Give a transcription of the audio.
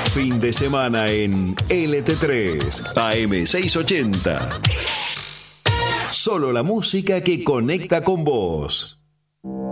fin de semana en LT3 AM680. Solo la música que conecta con vos.